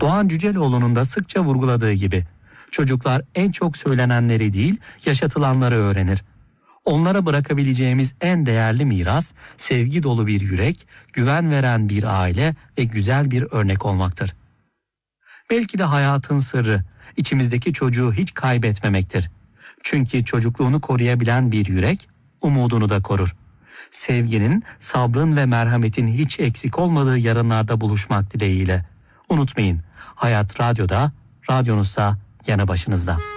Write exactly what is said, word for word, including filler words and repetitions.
Doğan Cüceloğlu'nun da sıkça vurguladığı gibi çocuklar en çok söylenenleri değil, yaşatılanları öğrenir. Onlara bırakabileceğimiz en değerli miras sevgi dolu bir yürek, güven veren bir aile ve güzel bir örnek olmaktır. Belki de hayatın sırrı içimizdeki çocuğu hiç kaybetmemektir. Çünkü çocukluğunu koruyabilen bir yürek umudunu da korur. Sevginin, sabrın ve merhametin hiç eksik olmadığı yarınlarda buluşmak dileğiyle. Unutmayın, Hayat Radyo'da, radyonuzsa yanı başınızda.